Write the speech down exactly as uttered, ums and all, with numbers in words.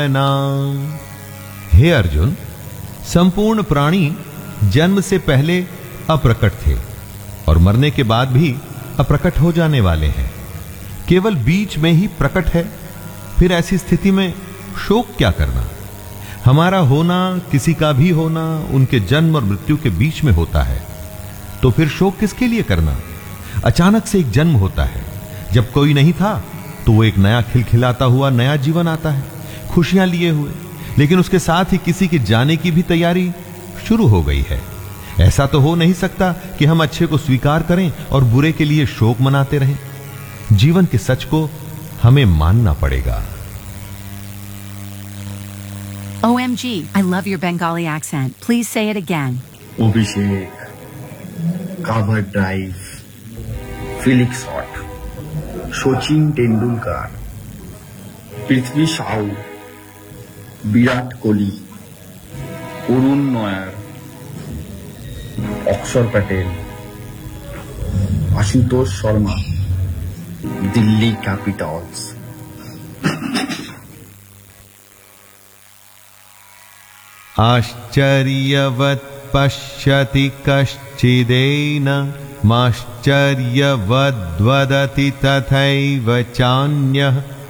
नाम। हे अर्जुन, संपूर्ण प्राणी जन्म से पहले अप्रकट थे और मरने के बाद भी अप्रकट हो जाने वाले हैं। केवल बीच में ही प्रकट है। फिर ऐसी स्थिति में शोक क्या करना? हमारा होना, किसी का भी होना, उनके जन्म और मृत्यु के बीच में होता है, तो फिर शोक किसके लिए करना? अचानक से एक जन्म होता है, जब कोई नहीं था तो वो एक नया खिलखिलाता हुआ नया जीवन आता है, खुशियां लिए हुए, लेकिन उसके साथ ही किसी के जाने की भी तैयारी शुरू हो गई है। ऐसा तो हो नहीं सकता कि हम अच्छे को स्वीकार करें और बुरे के लिए शोक मनाते रहें। जीवन के सच को हमें मानना पड़ेगा। O M G, I love your Bengali accent. Please say it again. Abhishek, cover drive, Felix Hot, Sachin Tendulkar, Prithvi Shaw, Virat Kohli, Arun Noyer, Akshar Patel, Ashutosh Sharma, Delhi Capitals। आश्चर्यवत् पश्यति कश्चिदेन माश्चर्यवद्वदति तथैव चान्यः